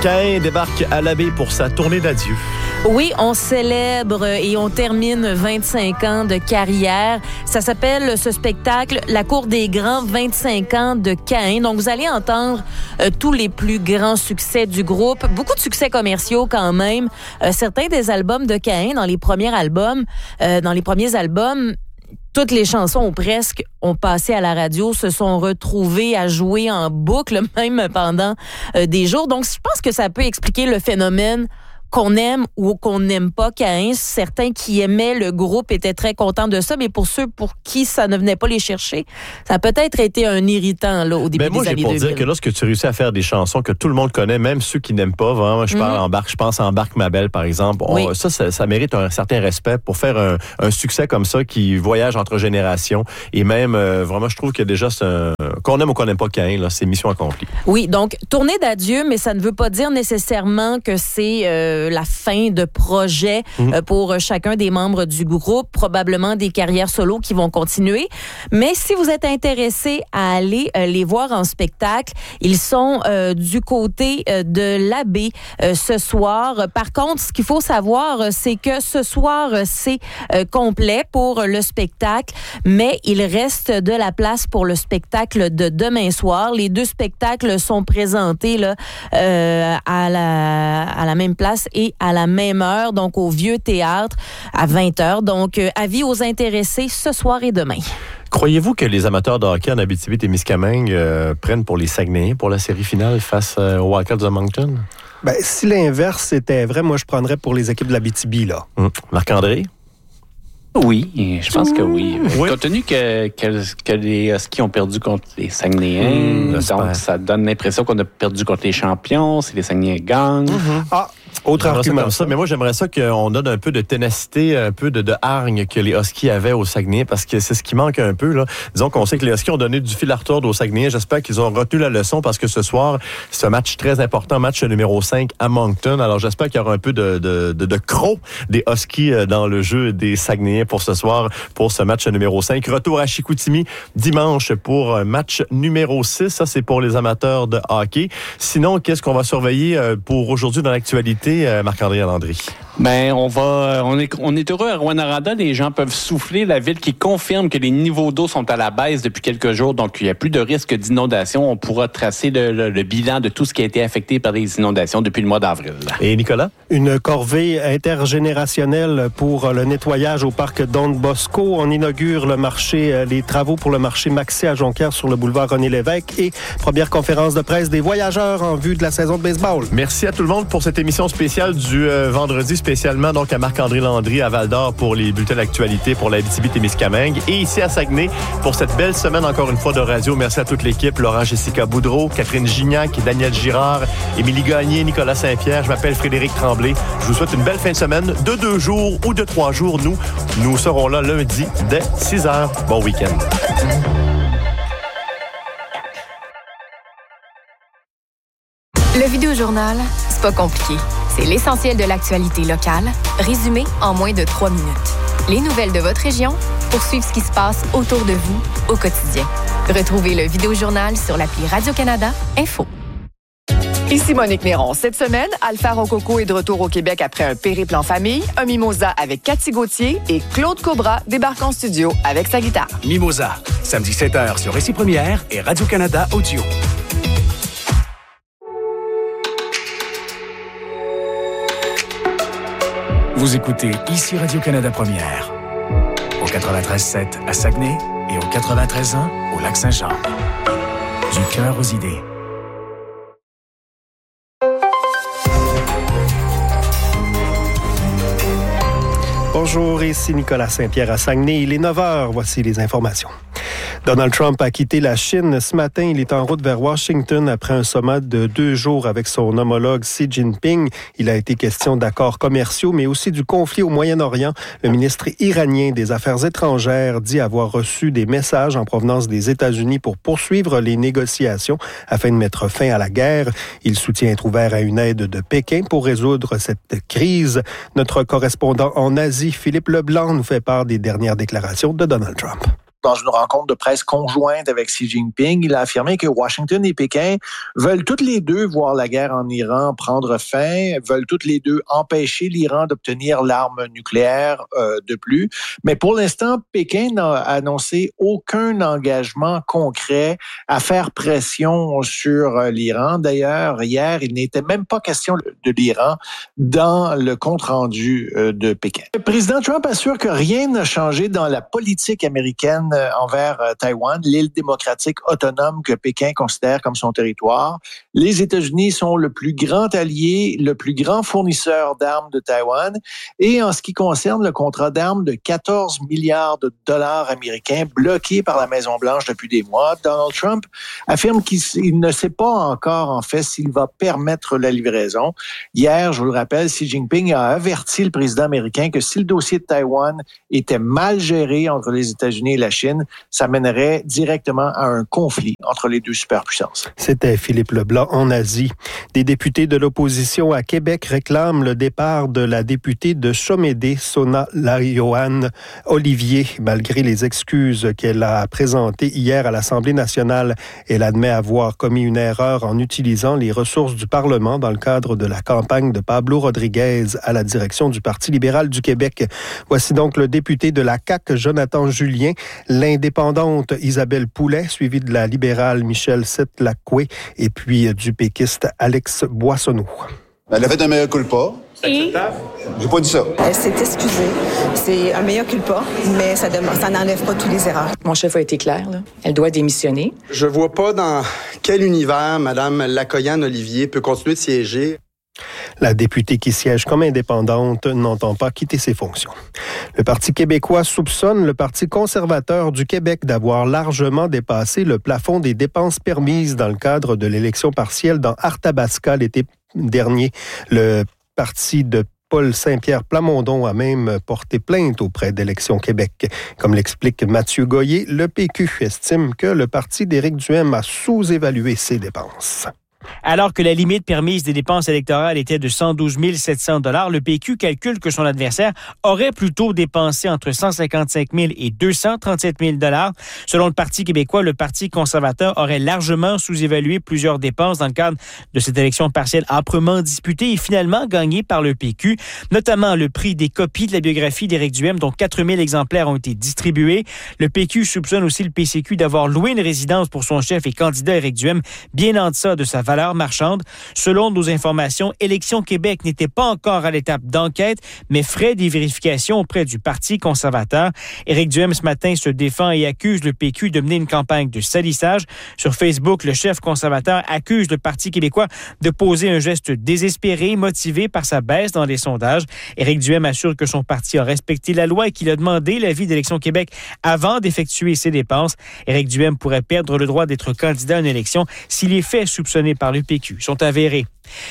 Caïn débarque à la baie pour sa tournée d'adieu. Oui, on célèbre et on termine 25 ans de carrière. Ça s'appelle ce spectacle La Cour des Grands 25 ans de Caïn. Donc, vous allez entendre tous les plus grands succès du groupe. Beaucoup de succès commerciaux quand même. Certains des albums de Caïn, dans les premiers albums, toutes les chansons ou presque ont passé à la radio, se sont retrouvées à jouer en boucle, même pendant des jours. Donc, je pense que ça peut expliquer le phénomène qu'on aime ou qu'on n'aime pas Caïn. Certains qui aimaient le groupe étaient très contents de ça, mais pour ceux pour qui ça ne venait pas les chercher, ça a peut-être été un irritant là, au début des années 2000. Moi, j'ai pour dire que lorsque tu réussis à faire des chansons que tout le monde connaît, même ceux qui n'aiment pas, vraiment, je pense à Embarque ma belle, par exemple. Oui. Ça mérite un certain respect pour faire un succès comme ça qui voyage entre générations. Et même, vraiment, je trouve que déjà, qu'on aime ou qu'on n'aime pas Caïn, là, c'est mission accomplie. Oui, donc, tournée d'adieu, mais ça ne veut pas dire nécessairement que c'est la fin de projet pour chacun des membres du groupe, probablement des carrières solo qui vont continuer. Mais si vous êtes intéressé à aller les voir en spectacle, ils sont du côté de la baie ce soir. Par contre, ce qu'il faut savoir, c'est que ce soir, c'est complet pour le spectacle, mais il reste de la place pour le spectacle de demain soir. Les deux spectacles sont présentés là, à la même place et à la même heure, donc au Vieux Théâtre à 20h. Donc, avis aux intéressés ce soir et demain. Croyez-vous que les amateurs de hockey en Abitibi-Témiscamingue prennent pour les Saguenayens pour la série finale face aux Wildcats de Moncton? Ben, si l'inverse était vrai, moi, je prendrais pour les équipes de l'Abitibi, là. Marc-André? Oui, je pense que oui. Compte tenu que les Huskies ont perdu contre les Saguenayens, donc ça donne l'impression qu'on a perdu contre les champions, si les Saguenayens gagnent. Autre argument comme ça. Mais moi, j'aimerais ça qu'on donne un peu de ténacité, un peu de hargne que les Huskies avaient au Saguenay, parce que c'est ce qui manque un peu, là. Disons qu'on sait que les Huskies ont donné du fil à retordre aux Saguenayens. J'espère qu'ils ont retenu la leçon, parce que ce soir, c'est un match très important, match numéro 5 à Moncton. Alors, j'espère qu'il y aura un peu de croc des Huskies dans le jeu des Saguenayens pour ce soir, pour ce match numéro 5. Retour à Chicoutimi dimanche pour un match numéro 6. Ça, c'est pour les amateurs de hockey. Sinon, qu'est-ce qu'on va surveiller pour aujourd'hui dans l'actualité, Marc-André Landry? Ben, on est heureux à Rouyn-Noranda. Les gens peuvent souffler. La ville qui confirme que les niveaux d'eau sont à la baisse depuis quelques jours, donc il n'y a plus de risque d'inondation. On pourra tracer le bilan de tout ce qui a été affecté par les inondations depuis le mois d'avril. Et Nicolas? Une corvée intergénérationnelle pour le nettoyage au parc Don Bosco. On inaugure les travaux pour le marché Maxi à Jonquière sur le boulevard René-Lévesque et première conférence de presse des voyageurs en vue de la saison de baseball. Merci à tout le monde pour cette émission spéciale du vendredi, spécialement donc à Marc-André Landry à Val-d'Or pour les bulletins d'actualité pour l'Abitibi-Témiscamingue et ici à Saguenay pour cette belle semaine encore une fois de radio. Merci à toute l'équipe, Laurent-Jessica Boudreau, Catherine Gignac, Daniel Girard, Émilie Gagné, Nicolas Saint-Pierre. Je m'appelle Frédéric Tremblay. Je vous souhaite une belle fin de semaine de 2 jours ou de 3 jours. Nous serons là lundi dès 6h. Bon week-end. Le Vidéojournal, c'est pas compliqué. C'est l'essentiel de l'actualité locale, résumé en moins de 3 minutes. Les nouvelles de votre région pour suivre ce qui se passe autour de vous au quotidien. Retrouvez le Vidéojournal sur l'appli Radio-Canada Info. Ici Monique Néron. Cette semaine, Alpha Rococo est de retour au Québec après un périple en famille, un mimosa avec Cathy Gauthier et Claude Cobra débarque en studio avec sa guitare. Mimosa, samedi 7h sur Récit Première et Radio-Canada Audio. Vous écoutez ici Radio-Canada Première, au 93.7 à Saguenay et au 93.1 au Lac-Saint-Jean. Du cœur aux idées. Bonjour, ici Nicolas Saint-Pierre à Saguenay. Il est 9h. Voici les informations. Donald Trump a quitté la Chine ce matin. Il est en route vers Washington après un sommet de 2 jours avec son homologue Xi Jinping. Il a été question d'accords commerciaux, mais aussi du conflit au Moyen-Orient. Le ministre iranien des Affaires étrangères dit avoir reçu des messages en provenance des États-Unis pour poursuivre les négociations afin de mettre fin à la guerre. Il soutient être ouvert à une aide de Pékin pour résoudre cette crise. Notre correspondant en Asie, Philippe Leblanc, nous fait part des dernières déclarations de Donald Trump. dans une rencontre de presse conjointe avec Xi Jinping, il a affirmé que Washington et Pékin veulent toutes les deux voir la guerre en Iran prendre fin, veulent toutes les deux empêcher l'Iran d'obtenir l'arme nucléaire de plus. Mais pour l'instant, Pékin n'a annoncé aucun engagement concret à faire pression sur l'Iran. D'ailleurs, hier, il n'était même pas question de l'Iran dans le compte-rendu de Pékin. Le président Trump assure que rien n'a changé dans la politique américaine envers Taïwan, l'île démocratique autonome que Pékin considère comme son territoire. Les États-Unis sont le plus grand allié, le plus grand fournisseur d'armes de Taïwan. Et en ce qui concerne le contrat d'armes de 14 milliards de dollars américains bloqué par la Maison-Blanche depuis des mois, Donald Trump affirme qu'il ne sait pas encore, en fait, s'il va permettre la livraison. Hier, je vous le rappelle, Xi Jinping a averti le président américain que si le dossier de Taïwan était mal géré entre les États-Unis et la Chine, ça mènerait directement à un conflit entre les deux superpuissances. C'était Philippe Leblanc en Asie. Des députés de l'opposition à Québec réclament le départ de la députée de Chomédé, Sona Layoane Olivier, malgré les excuses qu'elle a présentées hier à l'Assemblée nationale. Elle admet avoir commis une erreur en utilisant les ressources du Parlement dans le cadre de la campagne de Pablo Rodriguez à la direction du Parti libéral du Québec. Voici donc le député de la CAQ, Jonathan Julien, l'indépendante Isabelle Poulet, suivie de la libérale Michelle Setlacoué et puis du péquiste Alex Boissonneau. Elle a fait un mea culpa. Et j'ai pas dit ça. Elle s'est excusée. C'est un mea culpa, mais ça n'enlève pas toutes les erreurs. Mon chef a été clair, là. Elle doit démissionner. Je vois pas dans quel univers Mme Lacoyane-Olivier peut continuer de siéger. La députée qui siège comme indépendante n'entend pas quitter ses fonctions. Le Parti québécois soupçonne le Parti conservateur du Québec d'avoir largement dépassé le plafond des dépenses permises dans le cadre de l'élection partielle dans Arthabasca l'été dernier. Le parti de Paul Saint-Pierre Plamondon a même porté plainte auprès d'Élections Québec. Comme l'explique Mathieu Goyer, le PQ estime que le parti d'Éric Duhaime a sous-évalué ses dépenses. Alors que la limite permise des dépenses électorales était de 112 700 $, le PQ calcule que son adversaire aurait plutôt dépensé entre 155 000 et 237 000 $. Selon le Parti québécois, le Parti conservateur aurait largement sous-évalué plusieurs dépenses dans le cadre de cette élection partielle âprement disputée et finalement gagnée par le PQ, notamment le prix des copies de la biographie d'Éric Duhaime, dont 4 000 exemplaires ont été distribués. Le PQ soupçonne aussi le PCQ d'avoir loué une résidence pour son chef et candidat Éric Duhaime, bien en deçà de sa valeur marchande. Selon nos informations, Élections Québec n'était pas encore à l'étape d'enquête, mais ferait des vérifications auprès du Parti conservateur. Éric Duhaime, ce matin, se défend et accuse le PQ de mener une campagne de salissage. Sur Facebook, le chef conservateur accuse le Parti québécois de poser un geste désespéré, motivé par sa baisse dans les sondages. Éric Duhaime assure que son parti a respecté la loi et qu'il a demandé l'avis d'Élections Québec avant d'effectuer ses dépenses. Éric Duhaime pourrait perdre le droit d'être candidat à une élection si les faits soupçonnés par le PQ sont avérés.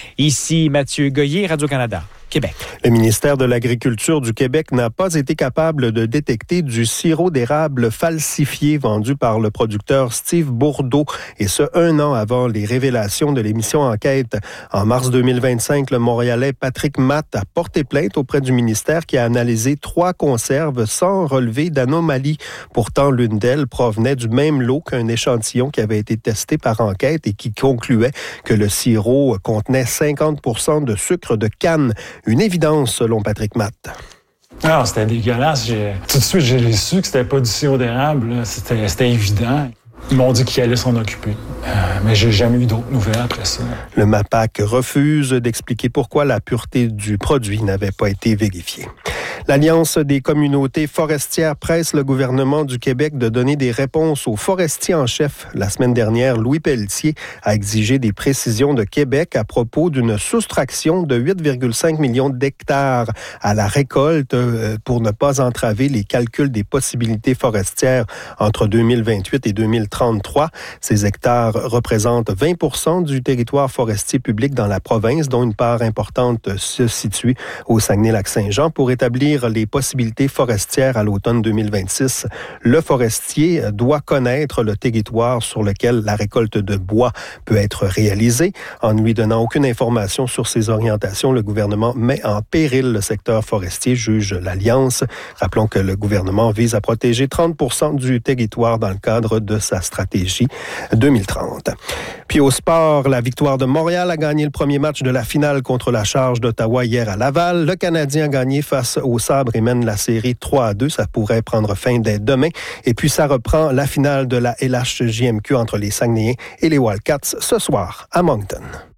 Ici Mathieu Goyer, Radio-Canada. Québec. Le ministère de l'Agriculture du Québec n'a pas été capable de détecter du sirop d'érable falsifié vendu par le producteur Steve Bourdeau, et ce, 1 an avant les révélations de l'émission Enquête. En mars 2025, le Montréalais Patrick Matt a porté plainte auprès du ministère qui a analysé 3 conserves sans relevé d'anomalie. Pourtant, l'une d'elles provenait du même lot qu'un échantillon qui avait été testé par Enquête et qui concluait que le sirop contenait 50 % de sucre de canne. Une évidence, selon Patrick Matt. Non, c'était dégueulasse. Tout de suite, j'ai su que c'était pas du sirop d'érable. Là. C'était évident. Ils m'ont dit qu'ils allaient s'en occuper. Mais j'ai jamais eu d'autres nouvelles après ça. Le MAPAC refuse d'expliquer pourquoi la pureté du produit n'avait pas été vérifiée. L'Alliance des communautés forestières presse le gouvernement du Québec de donner des réponses aux forestiers en chef. La semaine dernière, Louis Pelletier a exigé des précisions de Québec à propos d'une soustraction de 8,5 millions d'hectares à la récolte pour ne pas entraver les calculs des possibilités forestières entre 2028 et 2033. Ces hectares représentent 20 % du territoire forestier public dans la province, dont une part importante se situe au Saguenay-Lac-Saint-Jean. Pour établir établir les possibilités forestières à l'automne 2026. Le forestier doit connaître le territoire sur lequel la récolte de bois peut être réalisée. En ne lui donnant aucune information sur ses orientations, le gouvernement met en péril le secteur forestier, juge l'Alliance. Rappelons que le gouvernement vise à protéger 30% du territoire dans le cadre de sa stratégie 2030. Puis au sport, la victoire de Montréal a gagné le premier match de la finale contre la Charge d'Ottawa hier à Laval. Le Canadien a gagné face au Sabre et mène la série 3-2. Ça pourrait prendre fin dès demain. Et puis ça reprend la finale de la LHJMQ entre les Saguenayens et les Wildcats ce soir à Moncton.